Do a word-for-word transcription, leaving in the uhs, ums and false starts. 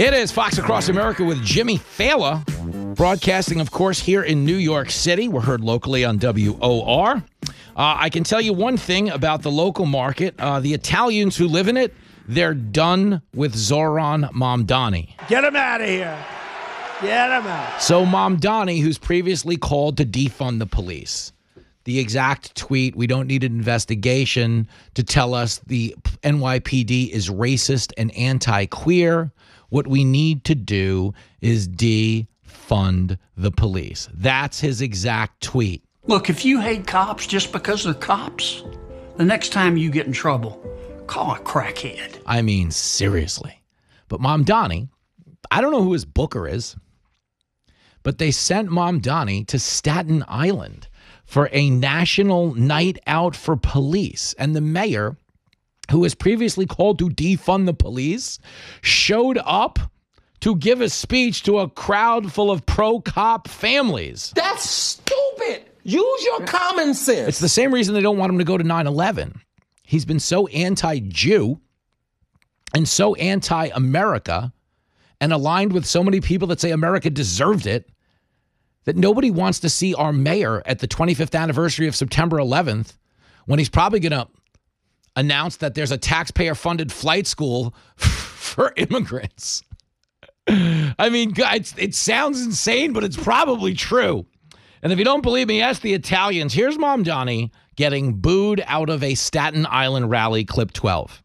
It is Fox Across America with Jimmy Fallon, broadcasting, of course, here in New York City. We're heard locally on W O R. Uh, I can tell you one thing about the local market. Uh, the Italians who live in it, they're done with Zoran Mamdani. Get him out of here. Get him out. So Mamdani, who's previously called to defund the police. The exact tweet, we don't need an investigation to tell us the N Y P D is racist and anti-queer. What we need to do is defund the police. That's his exact tweet. Look, if you hate cops just because they're cops, the next time you get in trouble, call a crackhead. I mean, seriously. But Mamdani, I don't know who his booker is, but they sent Mamdani to Staten Island for a national night out for police. And the mayor, who was previously called to defund the police, showed up to give a speech to a crowd full of pro-cop families. That's stupid. Use your common sense. It's the same reason they don't want him to go to nine eleven. He's been so anti-Jew and so anti-America and aligned with so many people that say America deserved it that nobody wants to see our mayor at the twenty-fifth anniversary of September eleventh when he's probably going to announce that there's a taxpayer-funded flight school for immigrants. I mean, it, it sounds insane, but it's probably true. And if you don't believe me, ask the Italians. Here's Mamdani getting booed out of a Staten Island rally, clip twelve.